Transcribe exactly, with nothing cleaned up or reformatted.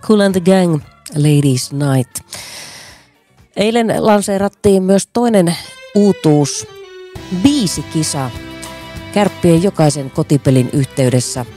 Kool and the Gang, Ladies Night. Eilen lanseerattiin myös toinen uutuus, biisikisa. Kärppien jokaisen kotipelin yhteydessä